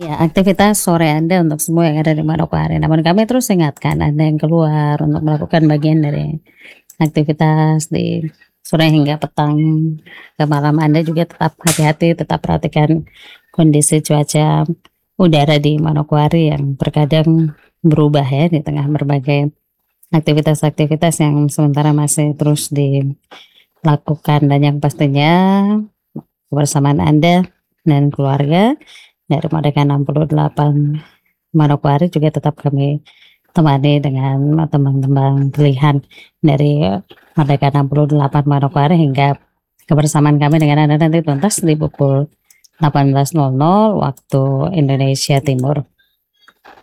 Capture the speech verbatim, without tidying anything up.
Ya, aktivitas sore Anda untuk semua yang ada di Manokwari, namun kami terus ingatkan Anda yang keluar untuk melakukan bagian dari aktivitas di sore hingga petang ke malam Anda juga tetap hati-hati, tetap perhatikan kondisi cuaca udara di Manokwari yang terkadang berubah ya di tengah berbagai aktivitas-aktivitas yang sementara masih terus dilakukan dan yang pastinya kebersamaan Anda dan keluarga dari Merdeka enam puluh delapan Manokwari juga tetap kami temani dengan tembang-tembang pilihan dari Merdeka enam puluh delapan Manokwari hingga kebersamaan kami dengan Anda nanti tuntas di pukul delapan belas nol nol waktu Indonesia Timur.